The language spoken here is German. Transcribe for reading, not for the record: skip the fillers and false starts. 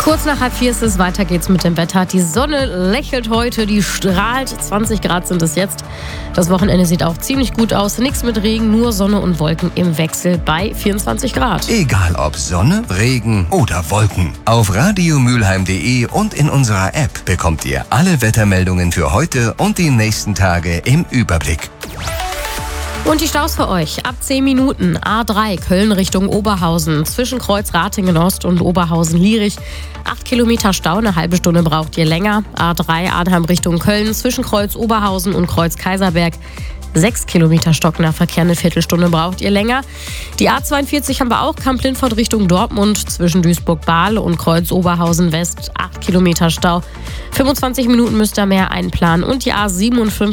Kurz nach 3:30 ist es, weiter geht's mit dem Wetter. Die Sonne lächelt heute, die strahlt, 20 Grad sind es jetzt. Das Wochenende sieht auch ziemlich gut aus, nichts mit Regen, nur Sonne und Wolken im Wechsel bei 24 Grad. Egal ob Sonne, Regen oder Wolken. Auf radiomülheim.de und in unserer App bekommt ihr alle Wettermeldungen für heute und die nächsten Tage im Überblick. Und die Staus für euch. Ab 10 Minuten. A3 Köln Richtung Oberhausen. Zwischen Kreuz Ratingen Ost und Oberhausen-Lierich. 8 Kilometer Stau, eine halbe Stunde braucht ihr länger. A3 Arnheim Richtung Köln. Zwischen Kreuz Oberhausen und Kreuz Kaiserberg. 6 Kilometer stockender Verkehr, eine Viertelstunde braucht ihr länger. Die A42 haben wir auch, Kamp-Lindfort Richtung Dortmund, zwischen Duisburg-Bahl und Kreuz Oberhausen West, 8 Kilometer Stau. 25 Minuten müsst ihr mehr einplanen. Und die A57